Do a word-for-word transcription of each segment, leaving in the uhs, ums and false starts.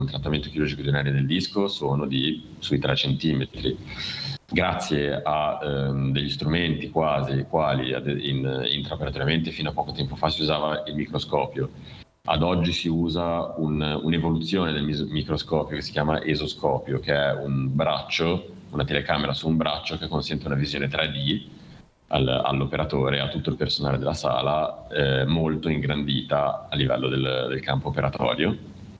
un trattamento chirurgico di un'ernia del disco sono di sui tre centimetri. Grazie a ehm, degli strumenti quasi quali ad, in, intraoperatoriamente fino a poco tempo fa si usava il microscopio. Ad oggi si usa un, un'evoluzione del microscopio che si chiama esoscopio, che è un braccio, una telecamera su un braccio che consente una visione tre D al, all'operatore e a tutto il personale della sala, eh, molto ingrandita a livello del, del campo operatorio.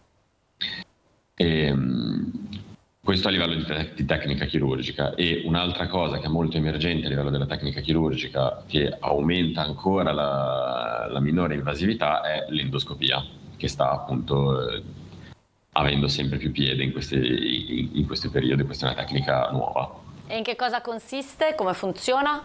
E, questo a livello di, te- di tecnica chirurgica. E un'altra cosa che è molto emergente a livello della tecnica chirurgica, che aumenta ancora la, la minore invasività, è l'endoscopia, che sta appunto eh, avendo sempre più piede in questi, in questi periodi. Questa è una tecnica nuova. E in che cosa consiste? Come funziona?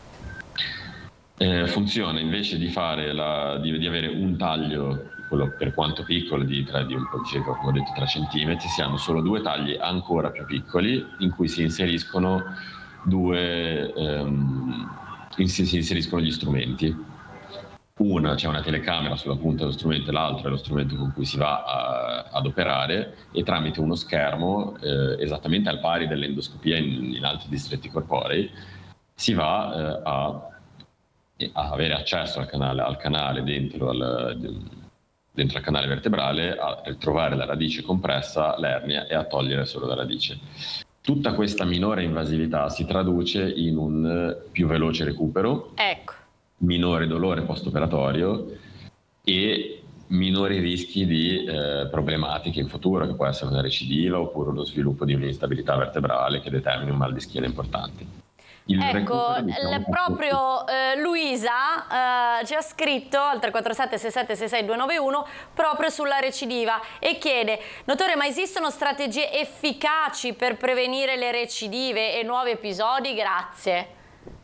Eh, funziona invece di, fare la, di, di avere un taglio, quello per quanto piccolo, di, tra, di un po' circa, come ho detto, tre centimetri, si hanno solo due tagli ancora più piccoli in cui si inseriscono due ehm, si, si inseriscono gli strumenti. Una, c'è una telecamera sulla punta dello strumento, e l'altro è lo strumento con cui si va a, ad operare, e tramite uno schermo, eh, esattamente al pari dell'endoscopia in, in altri distretti corporei, si va eh, a a avere accesso al canale, al canale dentro, al, dentro al canale vertebrale, a trovare la radice compressa, l'ernia, e a togliere solo la radice. Tutta questa minore invasività si traduce in un più veloce recupero, ecco. minore dolore post-operatorio e minori rischi di eh, problematiche in futuro, che può essere una recidiva oppure lo sviluppo di un'instabilità vertebrale che determini un mal di schiena importante. Il ecco, diciamo, proprio eh, Luisa eh, ci ha scritto al tre quattro sette sei sette sei sei due nove uno proprio sulla recidiva e chiede: dottore, ma esistono strategie efficaci per prevenire le recidive e nuovi episodi? Grazie.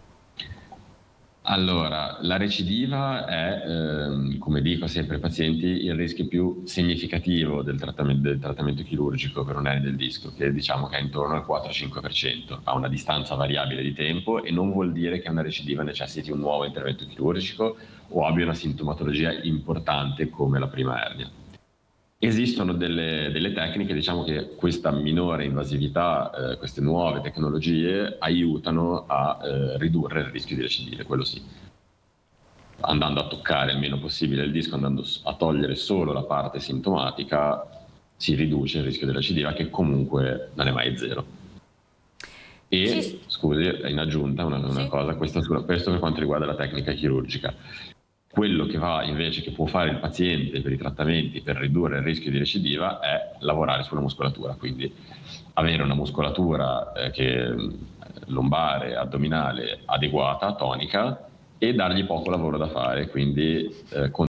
Allora, la recidiva è, ehm, come dico sempre ai pazienti, il rischio più significativo del trattamento, del trattamento chirurgico per un'ernia del disco, che diciamo che è intorno al quattro cinque per cento, ha una distanza variabile di tempo, e non vuol dire che una recidiva necessiti un nuovo intervento chirurgico o abbia una sintomatologia importante come la prima ernia. Esistono delle, delle tecniche, diciamo che questa minore invasività, eh, queste nuove tecnologie aiutano a eh, ridurre il rischio di recidive, quello sì. Andando a toccare il meno possibile il disco, andando a togliere solo la parte sintomatica, si riduce il rischio di recidiva, che comunque non è mai zero. E, Ci... scusi, in aggiunta una, una sì. cosa, questo, questo per quanto riguarda la tecnica chirurgica. Quello che va invece, che può fare il paziente per i trattamenti per ridurre il rischio di recidiva, è lavorare sulla muscolatura, quindi avere una muscolatura eh, che, lombare, addominale adeguata, tonica, e dargli poco lavoro da fare, quindi eh, con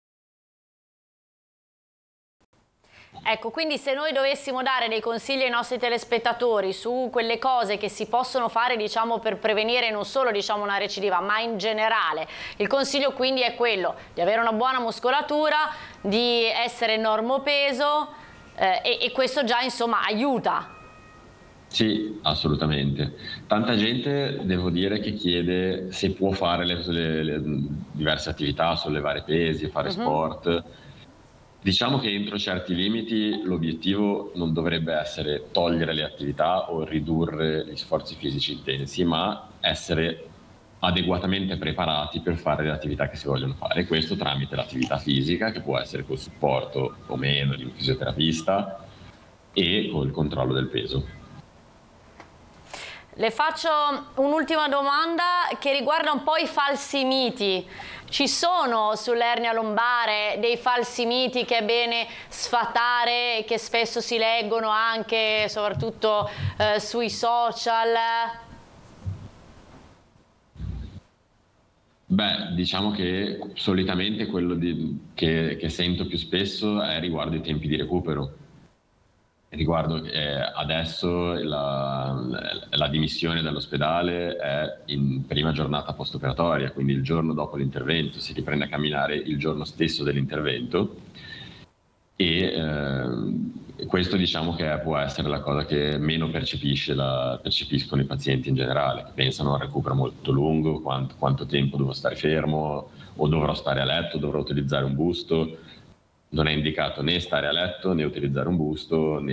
Ecco, quindi se noi dovessimo dare dei consigli ai nostri telespettatori su quelle cose che si possono fare, diciamo, per prevenire non solo, diciamo, una recidiva, ma in generale, il consiglio quindi è quello di avere una buona muscolatura, di essere normopeso eh, e, e questo già, insomma, aiuta. Sì, assolutamente. Tanta gente, devo dire, che chiede se può fare le, le, le diverse attività, sollevare pesi, fare uh-huh. sport. Diciamo che entro certi limiti l'obiettivo non dovrebbe essere togliere le attività o ridurre gli sforzi fisici intensi, ma essere adeguatamente preparati per fare le attività che si vogliono fare, e questo tramite l'attività fisica, che può essere col supporto o meno di un fisioterapista, e col controllo del peso. Le faccio un'ultima domanda che riguarda un po' i falsi miti. Ci sono sull'ernia lombare dei falsi miti che è bene sfatare e che spesso si leggono anche, soprattutto eh, sui social? Beh, diciamo che solitamente quello di, che, che sento più spesso è riguardo i tempi di recupero. Riguardo eh, adesso la, la dimissione dall'ospedale è in prima giornata post-operatoria, quindi il giorno dopo l'intervento, si riprende a camminare il giorno stesso dell'intervento, e eh, questo diciamo che può essere la cosa che meno percepisce la, percepiscono i pazienti in generale, che pensano a un recupero molto lungo, quanto, quanto tempo devo stare fermo, o dovrò stare a letto, dovrò utilizzare un busto. Non è indicato né stare a letto né utilizzare un busto, né